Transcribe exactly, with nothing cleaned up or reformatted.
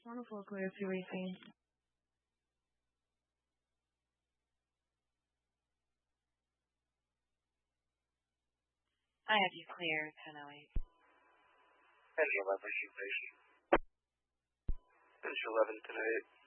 Wonderful, clear to receive. I have you clear, ten oh eight. ten eleven, please. ten eleven, ten oh eight.